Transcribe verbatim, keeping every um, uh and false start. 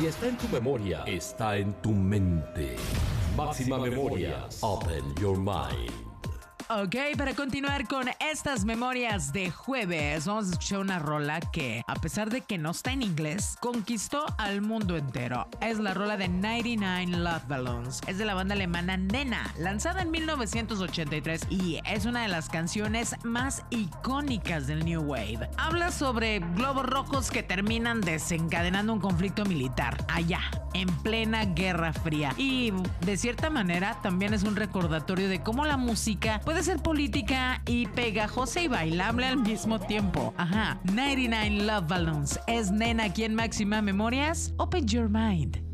Si está en tu memoria, está en tu mente. Máxima Memorias. Open your mind. Ok, para continuar con estas memorias de jueves, vamos a escuchar una rola que, a pesar de que no está en inglés, conquistó al mundo entero. Es la rola de noventa y nueve Love Balloons. Es de la banda alemana Nena, lanzada en mil novecientos ochenta y tres y es una de las canciones más icónicas del New Wave. Habla sobre globos rojos que terminan desencadenando un conflicto militar allá, en plena Guerra Fría. Y de cierta manera también es un recordatorio de cómo la música puede ser política y pegajosa y bailable al mismo tiempo. Ajá, noventa y nueve Love Balloons. Es Nena aquí en Máxima Memorias. Open your mind.